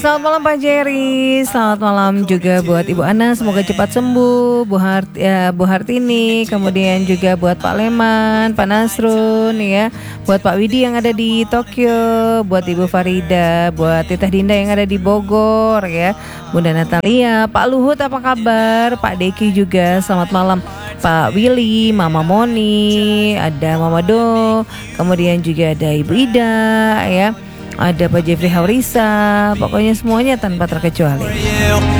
Selamat malam Pak Jerry, selamat malam juga buat Ibu Ana, semoga cepat sembuh, Bu Hartini, kemudian juga buat Pak Leman, Pak Nasrun ya, buat Pak Widi yang ada di Tokyo, buat Ibu Farida, buat Tita Dinda yang ada di Bogor ya, Bunda Natalia, Pak Luhut apa kabar, Pak Deki juga selamat malam, Pak Willy, Mama Moni, ada Mama Do, kemudian juga ada Ibu Ida ya. Ada Pak Jeffrey Haurisa, pokoknya semuanya tanpa terkecuali.